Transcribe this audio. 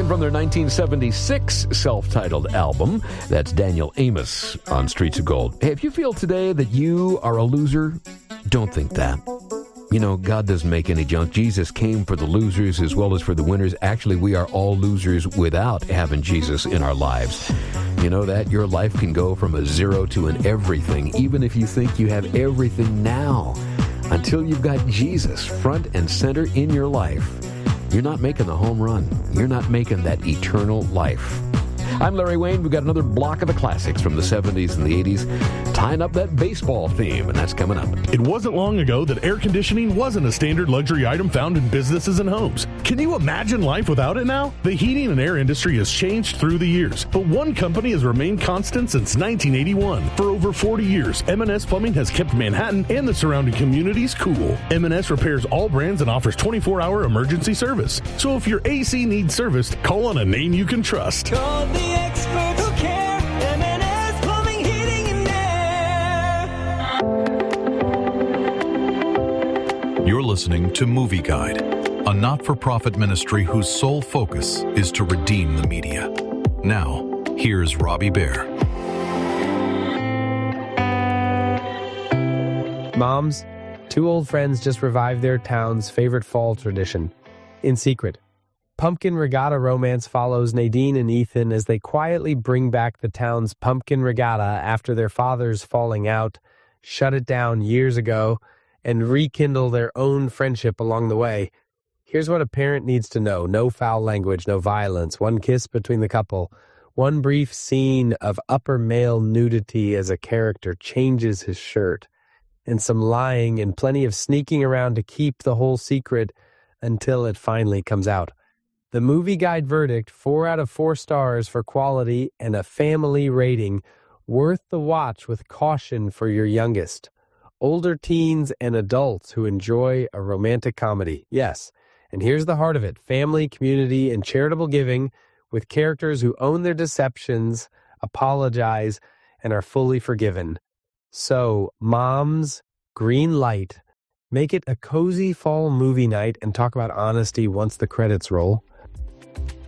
from their 1976 self-titled album. That's Daniel Amos on Streets of Gold. Hey, if you feel today that you are a loser, don't think that. You know, God doesn't make any junk. Jesus came for the losers as well as for the winners. Actually, we are all losers without having Jesus in our lives. You know that? Your life can go from a zero to an everything, even if you think you have everything now. Until you've got Jesus front and center in your life, you're not making the home run. You're not making that eternal life. I'm Larry Wayne. We've got another block of the classics from the 70s and the 80s, tying up that baseball theme, and that's coming up. It wasn't long ago that air conditioning wasn't a standard luxury item found in businesses and homes. Can you imagine life without it now? The heating and air industry has changed through the years, but one company has remained constant since 1981. For over 40 years, M&S Plumbing has kept Manhattan and the surrounding communities cool. M&S repairs all brands and offers 24-hour emergency service. So if your AC needs serviced, call on a name you can trust. Call the experts who care. M&S Plumbing, Heating, and Air. You're listening to Movie Guide, a not-for-profit ministry whose sole focus is to redeem the media. Now, here's Robbie Bear. Moms, two old friends just revived their town's favorite fall tradition, in secret. Pumpkin Regatta romance follows Nadine and Ethan as they quietly bring back the town's Pumpkin Regatta after their fathers falling out, shut it down years ago, and rekindle their own friendship along the way. Here's what a parent needs to know. No foul language, no violence, one kiss between the couple, one brief scene of upper male nudity as a character changes his shirt, and some lying and plenty of sneaking around to keep the whole secret until it finally comes out. The Movie Guide verdict, 4 out of 4 stars for quality and a family rating, worth the watch with caution for your youngest. Older teens and adults who enjoy a romantic comedy. Yes, and here's the heart of it. Family, community, and charitable giving with characters who own their deceptions, apologize, and are fully forgiven. So, moms, green light. Make it a cozy fall movie night and talk about honesty once the credits roll.